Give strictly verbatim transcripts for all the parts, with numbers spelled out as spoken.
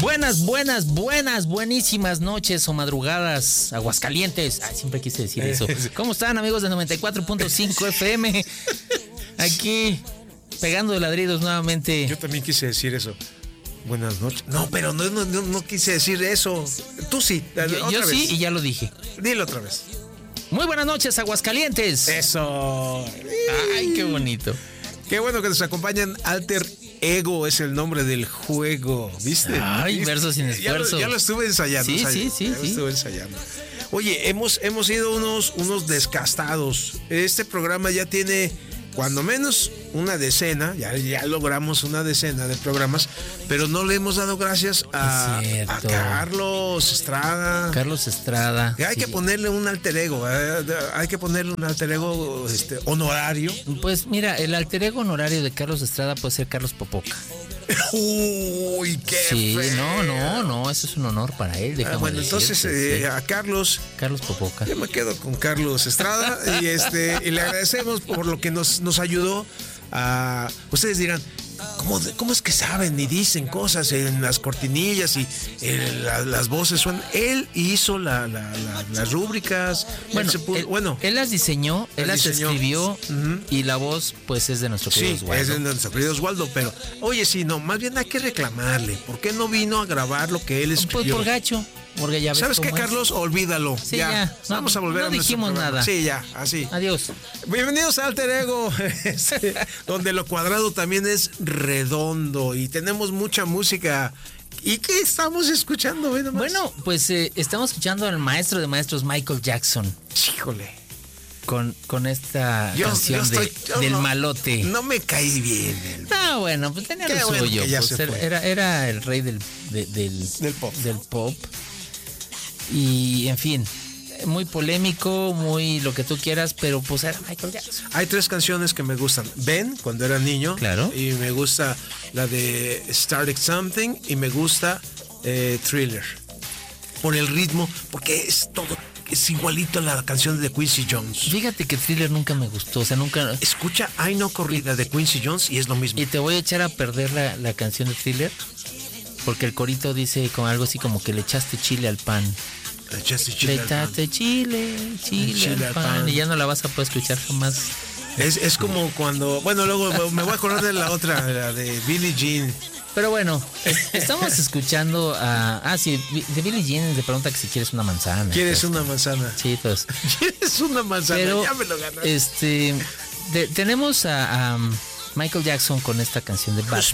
Buenas, buenas, buenas, buenísimas noches o madrugadas, Aguascalientes. Ay, siempre quise decir eso. ¿Cómo están, amigos de noventa y cuatro punto cinco F M? Aquí, pegando de ladridos nuevamente. Yo también quise decir eso. Buenas noches. No, pero no, no, no, no quise decir eso. Tú sí. Yo, yo sí, y ya lo dije. Dilo otra vez. Muy buenas noches, Aguascalientes. Eso. Ay, qué bonito. Qué bueno que nos acompañan. Alter Ego es el nombre del juego, ¿viste? Ay, ¿Viste? verso sin esfuerzo. Ya lo, ya lo estuve ensayando. Sí, ensayando, sí, sí, ya lo sí. estuve ensayando. Oye, hemos, hemos sido unos, unos descastados. Este programa ya tiene cuando menos una decena, ya, ya logramos una decena de programas, pero no le hemos dado gracias a, a Carlos Estrada. Carlos Estrada. Hay sí. que ponerle un alter ego, eh, hay que ponerle un alter ego este, honorario. Pues mira, el alter ego honorario de Carlos Estrada puede ser Carlos Popoca. Uy, qué Sí, feo. no, no, no, eso es un honor para él. Ah, bueno, entonces eh, sí. a Carlos. Carlos Popoca. Yo me quedo con Carlos Estrada y este y le agradecemos por lo que nos, nos ayudó a. Ustedes dirán, ¿cómo, ¿cómo es que saben y dicen cosas en las cortinillas y en la, las voces suenan? Él hizo la, la, la, las rúbricas. Bueno, él, se puso, él, bueno, él las diseñó, él las diseñó. escribió uh-huh. y la voz pues es de nuestro querido sí, Oswaldo. es de nuestro querido Oswaldo, pero oye, sí, no, más bien hay que reclamarle. ¿Por qué no vino a grabar lo que él escribió? Pues por gacho. Porque ya ves ¿Sabes qué, es? Carlos? Olvídalo. Sí, ya. ya. No, Vamos a volver no a nuestro dijimos programa. nada. Sí, ya, así. Adiós. Bienvenidos a Alter Ego, este, donde lo cuadrado también es redondo y tenemos mucha música. ¿Y qué estamos escuchando? Bueno, bueno pues eh, estamos escuchando al maestro de maestros Michael Jackson. Híjole. Con, con esta yo, canción yo estoy, de, del no, malote. No me caí bien. El... Ah, bueno, pues tenía lo bueno suyo. Ya pues se era, fue. era, era el rey del, de, del, del pop. Del pop. Y en fin, muy polémico, muy lo que tú quieras, pero pues era Michael Jackson. Hay tres canciones que me gustan. Ben, cuando era niño. Claro. Y me gusta la de Started Something y me gusta eh, Thriller. Por el ritmo, porque es todo, es igualito a la canción de Quincy Jones. Fíjate que Thriller nunca me gustó, o sea, nunca... Escucha Ay No Corrida de Quincy Jones y es lo mismo. Y te voy a echar a perder la, la canción de Thriller, porque el corito dice como algo así como que le echaste chile al pan. Le echaste chile le echaste chile, chile, chile al pan, pan. Y ya no la vas a poder escuchar jamás. Es, es como cuando... Bueno, luego me voy a acordar de la otra, la de Billie Jean. Pero bueno, estamos escuchando a... Ah, sí, de Billie Jean le pregunta que si quieres una manzana. ¿Quieres una manzana? Sí, pues. ¿Quieres una manzana? Pero, ya me lo ganaste. Este, de, tenemos a, a Michael Jackson con esta canción de Bad.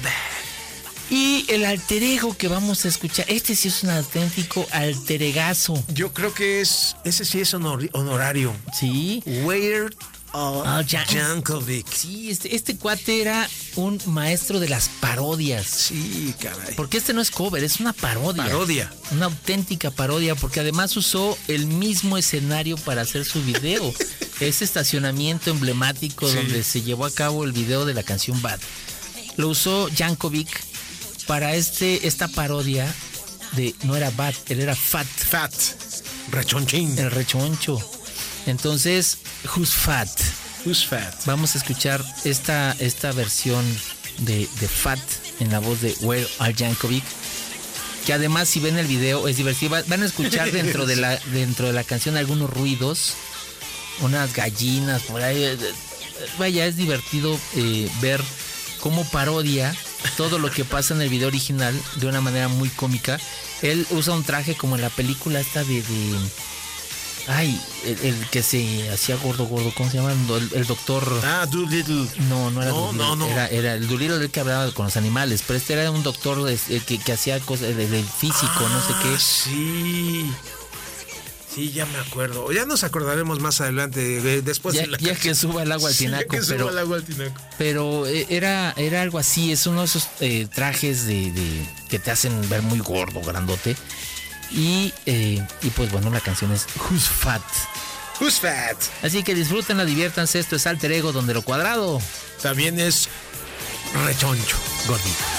Y el alter ego que vamos a escuchar, este sí es un auténtico alter egazo. Yo creo que es, ese sí es honor, honorario. Sí. Weird Al Yankovic. Sí, este, este cuate era un maestro de las parodias. Sí, caray. Porque este no es cover, es una parodia. Parodia. Una auténtica parodia, porque además usó el mismo escenario para hacer su video. Ese estacionamiento emblemático sí. donde se llevó a cabo el video de la canción Bad. Lo usó Yankovic para este esta parodia de... No era Bad, él era Fat. Fat. Rechonchín. El rechoncho. Entonces, Who's Fat? Who's Fat? Vamos a escuchar esta, esta versión de, de Fat en la voz de Weird Al Yankovic, que además si ven el video es divertido. Van a escuchar dentro de la, dentro de la canción algunos ruidos, unas gallinas por ahí. Vaya, es divertido eh, ver cómo parodia todo lo que pasa en el video original de una manera muy cómica. Él usa un traje como en la película esta de... de ay, el, el que se hacía gordo, gordo, ¿cómo se llama? El, el doctor... Ah, Doolittle. No, no era no, Doolittle. No, no, era, era el Doolittle el que hablaba con los animales, pero este era un doctor de, que, que hacía cosas del de físico, ah, no sé qué. Sí. Sí, ya me acuerdo. Ya nos acordaremos más adelante, después ya, de la ya que suba el agua al tinaco. Sí, ya que pero, suba el agua al tinaco. Pero era, era algo así, es uno de esos eh, trajes de, de que te hacen ver muy gordo, grandote. Y, eh, y pues bueno, la canción es Who's Fat? Who's Fat? Así que disfrútenla, diviértanse. Esto es Alter Ego, donde lo cuadrado también es rechoncho, gordito.